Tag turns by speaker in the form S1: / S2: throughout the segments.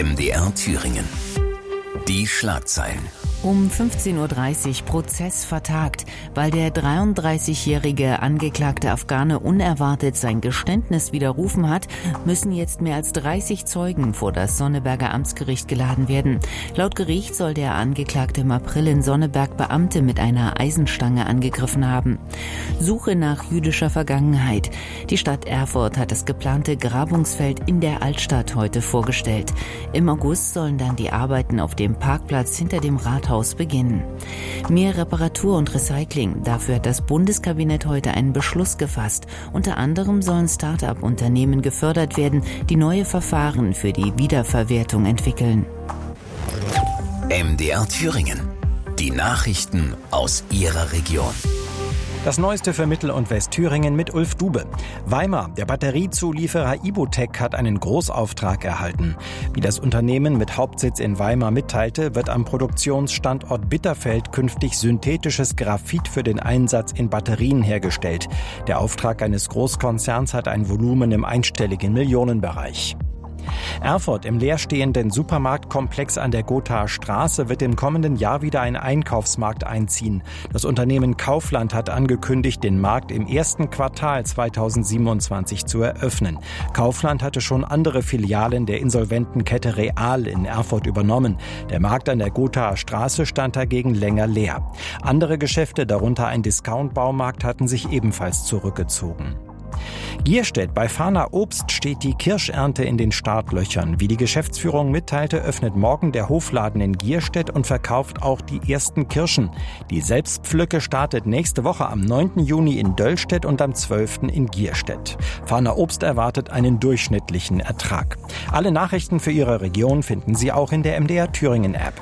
S1: MDR Thüringen. Die Schlagzeilen.
S2: Um 15.30 Uhr Prozess vertagt. Weil der 33-jährige angeklagte Afghane unerwartet sein Geständnis widerrufen hat, müssen jetzt mehr als 30 Zeugen vor das Sonneberger Amtsgericht geladen werden. Laut Gericht soll der Angeklagte im April in Sonneberg Beamte mit einer Eisenstange angegriffen haben. Suche nach jüdischer Vergangenheit. Die Stadt Erfurt hat das geplante Grabungsfeld in der Altstadt heute vorgestellt. Im August sollen dann die Arbeiten auf dem Parkplatz hinter dem Rathaus beginnen. Mehr Reparatur und Recycling. Dafür hat das Bundeskabinett heute einen Beschluss gefasst. Unter anderem sollen Start-up-Unternehmen gefördert werden, die neue Verfahren für die Wiederverwertung entwickeln.
S1: MDR Thüringen. Die Nachrichten aus Ihrer Region.
S3: Das Neueste für Mittel- und Westthüringen mit Ulf Dube. Weimar, der Batteriezulieferer Ibotec, hat einen Großauftrag erhalten. Wie das Unternehmen mit Hauptsitz in Weimar mitteilte, wird am Produktionsstandort Bitterfeld künftig synthetisches Graphit für den Einsatz in Batterien hergestellt. Der Auftrag eines Großkonzerns hat ein Volumen im einstelligen Millionenbereich. Erfurt, im leerstehenden Supermarktkomplex an der Gothaer Straße, wird im kommenden Jahr wieder ein Einkaufsmarkt einziehen. Das Unternehmen Kaufland hat angekündigt, den Markt im ersten Quartal 2027 zu eröffnen. Kaufland hatte schon andere Filialen der insolventen Kette Real in Erfurt übernommen. Der Markt an der Gothaer Straße stand dagegen länger leer. Andere Geschäfte, darunter ein Discount-Baumarkt, hatten sich ebenfalls zurückgezogen. Gierstedt, bei Fahner Obst steht die Kirschernte in den Startlöchern. Wie die Geschäftsführung mitteilte, öffnet morgen der Hofladen in Gierstedt und verkauft auch die ersten Kirschen. Die Selbstpflücke startet nächste Woche am 9. Juni in Döllstedt und am 12. in Gierstedt. Fahner Obst erwartet einen durchschnittlichen Ertrag. Alle Nachrichten für Ihre Region finden Sie auch in der MDR Thüringen App.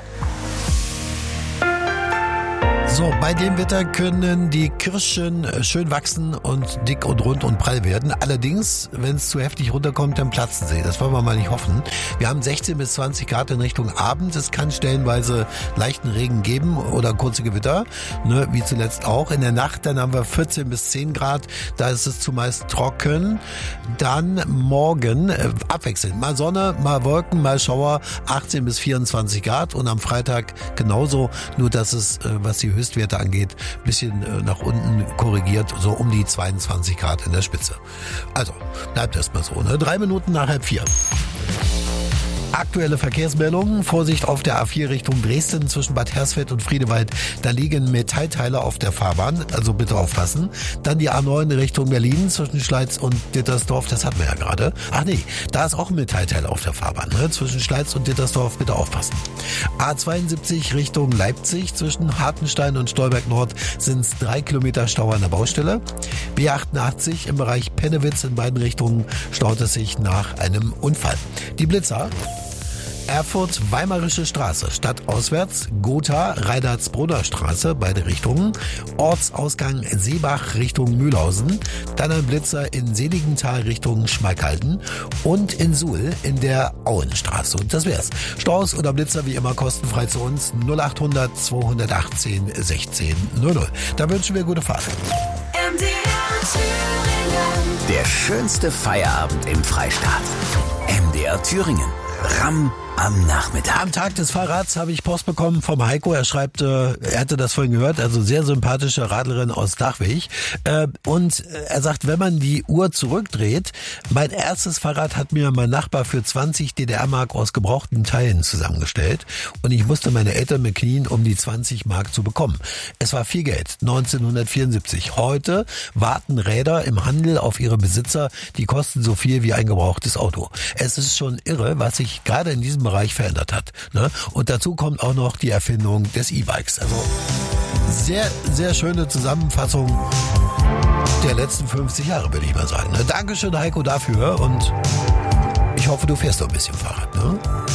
S4: So, bei dem Wetter können die Kirschen schön wachsen und dick und rund und prall werden. Allerdings, wenn es zu heftig runterkommt, dann platzen sie. Das wollen wir mal nicht hoffen. Wir haben 16 bis 20 Grad in Richtung Abend. Es kann stellenweise leichten Regen geben oder kurze Gewitter, ne, wie zuletzt auch. In der Nacht dann haben wir 14 bis 10 Grad. Da ist es zumeist trocken. Dann morgen abwechselnd. Mal Sonne, mal Wolken, mal Schauer. 18 bis 24 Grad. Und am Freitag genauso. Nur, dass es, was die Höchstwerte angeht, ein bisschen nach unten korrigiert, so um die 22 Grad in der Spitze. Also, bleibt erstmal so, ne? 3 Minuten nach 3:30. Aktuelle Verkehrsmeldungen. Vorsicht auf der A4 Richtung Dresden zwischen Bad Hersfeld und Friedewald. Da liegen Metallteile auf der Fahrbahn, also bitte aufpassen. Dann die A9 Richtung Berlin zwischen Schleiz und Dittersdorf, das hatten wir ja gerade. Ach nee, da ist auch ein Metallteil auf der Fahrbahn, ne? Zwischen Schleiz und Dittersdorf, bitte aufpassen. A72 Richtung Leipzig zwischen Hartenstein und Stolberg Nord sind es 3 Kilometer Stau an der Baustelle. B88 im Bereich Pennewitz in beiden Richtungen staut es sich nach einem Unfall. Die Blitzer: Erfurt, Weimarische Straße, stadtauswärts, Gotha, Reidartsbrunner Straße, beide Richtungen, Ortsausgang Seebach Richtung Mühlhausen, dann ein Blitzer in Seligenthal Richtung Schmalkalden und in Suhl in der Auenstraße. Und das wär's. Staus oder Blitzer wie immer kostenfrei zu uns 0800 218 16 00. Da wünschen wir gute Fahrt.
S1: Der schönste Feierabend im Freistaat. MDR Thüringen. Ramm am Nachmittag.
S4: Am Tag des Fahrrads habe ich Post bekommen vom Heiko. Er schreibt, er hatte das vorhin gehört, also sehr sympathische Radlerin aus Dachwig. Und er sagt, wenn man die Uhr zurückdreht, mein erstes Fahrrad hat mir mein Nachbar für 20 DDR-Mark aus gebrauchten Teilen zusammengestellt. Und ich musste meine Eltern beknien, um die 20 Mark zu bekommen. Es war viel Geld, 1974. Heute warten Räder im Handel auf ihre Besitzer, die kosten so viel wie ein gebrauchtes Auto. Es ist schon irre, was sich gerade in diesem Bereich verändert hat, ne? Und dazu kommt auch noch die Erfindung des E-Bikes. Also sehr, sehr schöne Zusammenfassung der letzten 50 Jahre, würde ich mal sagen. Ne? Dankeschön, Heiko, dafür und ich hoffe, du fährst noch ein bisschen Fahrrad. Ne?